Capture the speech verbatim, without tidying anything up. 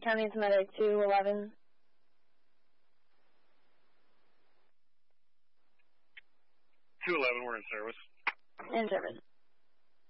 County, it's medic two eleven. two eleven, we're in service. In service.